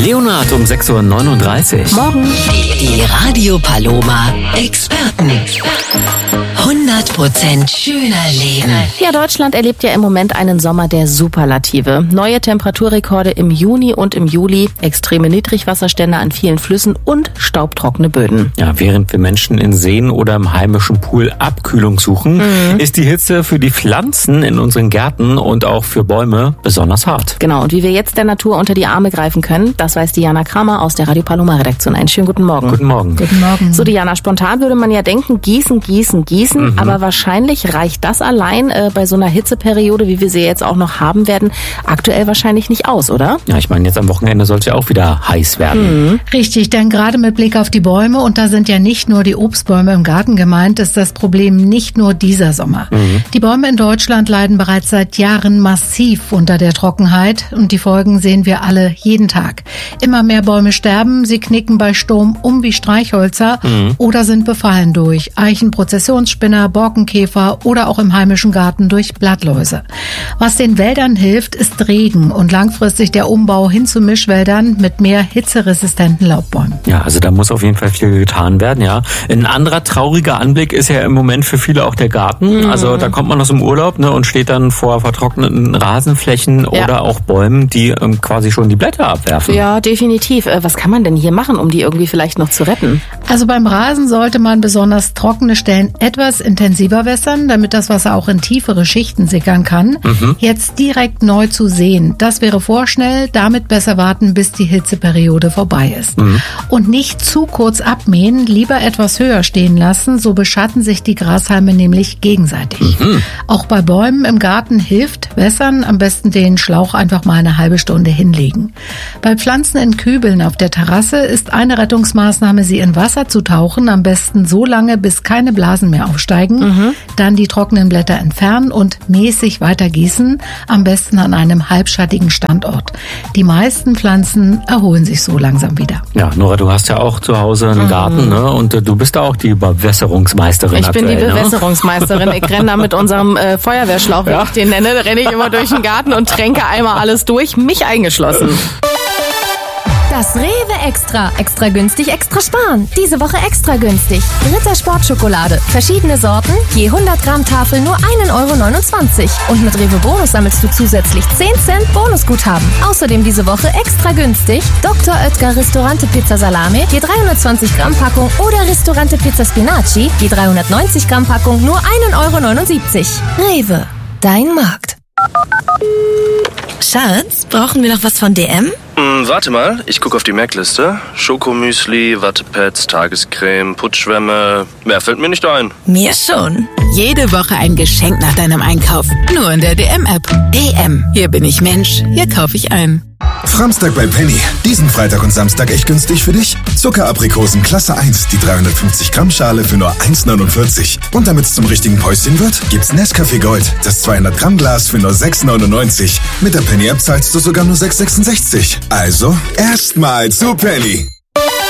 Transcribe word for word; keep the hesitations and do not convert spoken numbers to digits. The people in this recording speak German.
Leonhard um sechs Uhr neununddreißig. Morgen. Die Radio Paloma Experten. hundert Prozent schöner Leben. Ja, Deutschland erlebt ja im Moment einen Sommer der Superlative. Neue Temperaturrekorde im Juni und im Juli, extreme Niedrigwasserstände an vielen Flüssen und staubtrockene Böden. Ja, während wir Menschen in Seen oder im heimischen Pool Abkühlung suchen, mhm. ist die Hitze für die Pflanzen in unseren Gärten und auch für Bäume besonders hart. Genau, und wie wir jetzt der Natur unter die Arme greifen können, das weiß Diana Kramer aus der Radio Paloma Redaktion. Einen schönen guten Morgen. Guten Morgen. Guten Morgen. So, Diana, spontan würde man ja denken, gießen, gießen, gießen, mhm. aber wahrscheinlich reicht das allein äh, bei so einer Hitzeperiode, wie wir sie jetzt auch noch haben werden, aktuell wahrscheinlich nicht aus, oder? Ja, ich meine, jetzt am Wochenende soll es ja auch wieder heiß werden. Mhm. Richtig, denn gerade mit Blick auf die Bäume, und da sind ja nicht nur die Obstbäume im Garten gemeint, ist das Problem nicht nur dieser Sommer. Mhm. Die Bäume in Deutschland leiden bereits seit Jahren massiv unter der Trockenheit und die Folgen sehen wir alle jeden Tag. Immer mehr Bäume sterben, sie knicken bei Sturm um wie Streichhölzer mhm. oder sind befallen durch Eichenprozessionsspinner, Borkenkäfer oder auch im heimischen Garten durch Blattläuse. Was den Wäldern hilft, ist Regen und langfristig der Umbau hin zu Mischwäldern mit mehr hitzeresistenten Laubbäumen. Ja, also da muss auf jeden Fall viel getan werden, ja. Ein anderer trauriger Anblick ist ja im Moment für viele auch der Garten. Mhm. Also da kommt man aus dem Urlaub, ne, und steht dann vor vertrockneten Rasenflächen ja. oder auch Bäumen, die ähm, quasi schon die Blätter abwerfen. Ja, definitiv. Was kann man denn hier machen, um die irgendwie vielleicht noch zu retten? Also beim Rasen sollte man besonders trockene Stellen etwas intensiver wässern, damit das Wasser auch in tiefere Schichten sickern kann. Mhm. Jetzt direkt neu zu säen, das wäre vorschnell, damit besser warten, bis die Hitzeperiode vorbei ist. Mhm. Und nicht zu kurz abmähen, lieber etwas höher stehen lassen, so beschatten sich die Grashalme nämlich gegenseitig. Mhm. Auch bei Bäumen im Garten hilft wässern, am besten den Schlauch einfach mal eine halbe Stunde hinlegen. Bei Pflanzen in Kübeln auf der Terrasse ist eine Rettungsmaßnahme, sie in Wasser zu tauchen, am besten so lange, bis keine Blasen mehr aufsteigen, mhm. dann die trockenen Blätter entfernen und mäßig weiter gießen, am besten an einem halbschattigen Standort. Die meisten Pflanzen erholen sich so langsam wieder. Ja, Nora, du hast ja auch zu Hause einen mhm. Garten, ne? Und äh, du bist da auch die Bewässerungsmeisterin. Ich aktuell, bin die ne? Bewässerungsmeisterin. Ich renne da mit unserem äh, Feuerwehrschlauch, wie ja. ich den nenne, da renne ich immer durch den Garten und tränke einmal alles durch, mich eingeschlossen. Das Rewe Extra. Extra günstig, extra sparen. Diese Woche extra günstig. Ritter Sportschokolade. Verschiedene Sorten, je hundert Gramm Tafel nur ein Euro neunundzwanzig. Und mit Rewe Bonus sammelst du zusätzlich zehn Cent Bonusguthaben. Außerdem diese Woche extra günstig Doktor Oetker Ristorante Pizza Salame, je dreihundertzwanzig Gramm Packung oder Ristorante Pizza Spinaci, je dreihundertneunzig Gramm Packung nur ein Euro neunundsiebzig. Rewe, dein Markt. Schatz, brauchen wir noch was von D M? Hm, warte mal, ich gucke auf die Merkliste. Schokomüsli, Wattepads, Tagescreme, Putzschwämme. Mehr fällt mir nicht ein. Mir schon. Jede Woche ein Geschenk nach deinem Einkauf. Nur in der D M-App. D M. Hier bin ich Mensch. Hier kaufe ich ein. Framstag bei Penny. Diesen Freitag und Samstag echt günstig für dich. Zuckeraprikosen Klasse eins, die dreihundertfünfzig Gramm Schale für nur eins neunundvierzig. Und damit es zum richtigen Päuschen wird, gibt's Nescafé Gold, das zweihundert Gramm Glas für nur sechs neunundneunzig. Mit der Penny-App zahlst du sogar nur sechs sechsundsechzig. Also, erstmal zu Penny.